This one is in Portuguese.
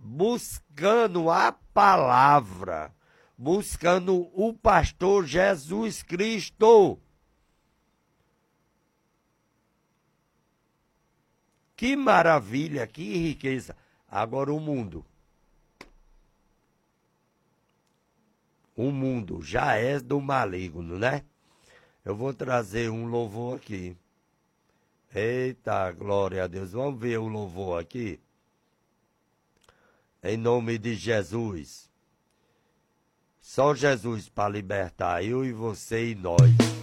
buscando a palavra, buscando o pastor Jesus Cristo. Que maravilha, que riqueza. Agora o mundo. O mundo já é do maligno, né? Eu vou trazer um louvor aqui. Eita, glória a Deus. Vamos ver o louvor aqui. Em nome de Jesus. Só Jesus para libertar eu e você e nós.